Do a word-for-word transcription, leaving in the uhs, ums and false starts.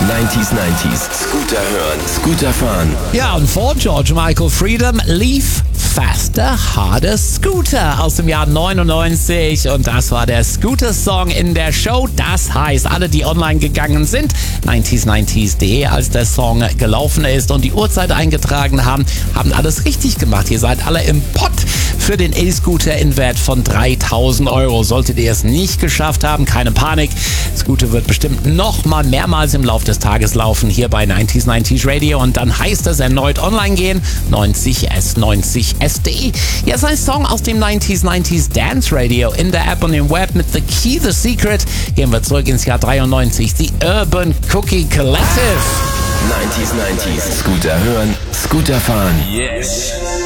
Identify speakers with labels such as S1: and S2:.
S1: neunzig neunzig. Scooter hören, Scooter fahren.
S2: Ja, und vor George Michael Freedom lief Faster, Harder, Scooter aus dem Jahr neunundneunzig. Und das war der Scooter-Song in der Show. Das heißt, alle, die online gegangen sind, neunzig neunzig punkt de, als der Song gelaufen ist und die Uhrzeit eingetragen haben, haben alles richtig gemacht. Ihr seid alle im Pott für den E-Scooter in Wert von dreitausend Euro. Solltet ihr es nicht geschafft haben, keine Panik. Scooter wird bestimmt noch mal mehrmals im Laufe des Tages laufen hier bei neunzig neunzig Radio und dann heißt es erneut online gehen, neunzig S neunzig S punkt de. Jetzt ein Song aus dem neunzig neunzig Dance Radio in der App und im Web mit The Key, The Secret. Gehen wir zurück ins Jahr dreiundneunzig, The Urban Cookie Collective.
S1: neunzig neunzig. Scooter hören, Scooter fahren.
S3: Yes.